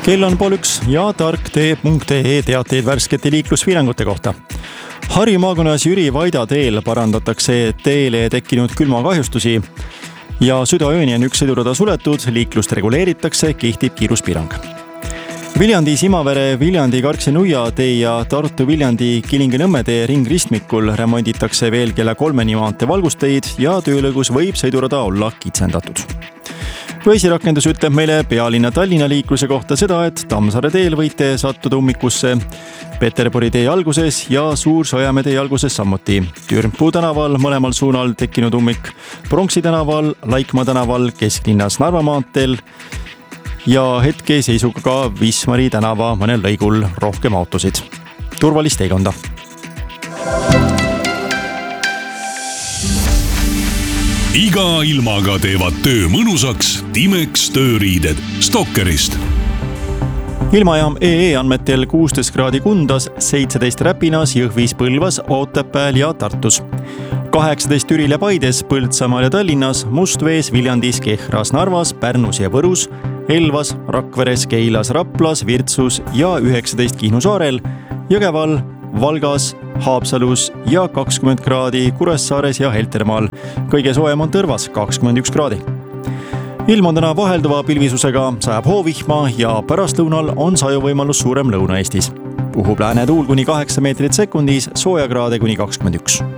Kell on 1:30 ja tark.ee teateid värskete liikluspiirangute kohta. Harju maakonnas Jüri Vaida teel parandatakse teele tekkinud külmakahjustusi ja südaööni on üks sõidurada suletud, liiklust reguleeritakse, kehtib kiiruspiirang. Viljandi Simavere, Viljandi Karksi-Nuia tee ja Tartu Viljandi Kilingi-Nõmme tee ringristmikul remonditakse veel kella 3 maantee valgusteid ja töölõgus võib sõidurada olla kitsendatud. Waze'i rakendus ütleb meile pealinna Tallinna liikluse kohta seda, et Tammsaare teel võite sattuda ummikusse Peterburi tee alguses ja Suur-Sõjamäe tee alguses samuti. Türmpuu tänaval mõlemal suunal tekkinud ummik, Pronksi tänaval, Laikmaa tänaval, kesklinnas Narva maanteel ja hetke seisuga ka Wismari tänava mõnel lõigul rohkem autosid. Turvalist teekonda! Iga ilmaga teevad töö mõnusaks Timex tööriided Stalkerist. Ilmajaam EE andmetel 16 kraadi Kundas, 17 Räpinas, Jõhvis, Põlvas, Otepääl ja Tartus. 18 Türil ja Paides, Põltsamaal ja Tallinnas, Mustvees, Viljandis, Kehras, Narvas, Pärnus ja Võrus, Elvas, Rakveres, Keilas, Raplas, Virtsus ja 19 Kihnu saarel, Jõgeval, Valgas, Haapsalus ja 20 kraadi Kuressaares ja Heltermaal. Kõige soojem on Tõrvas 21 kraadi. Ilm on täna vahelduva pilvisusega, sajab hoovihma ja pärastlõunal on sajuvõimalus suurem Lõuna-Eestis. Puhub lääne tuul kuni 8 meetrit sekundis, soojakraade kuni 21.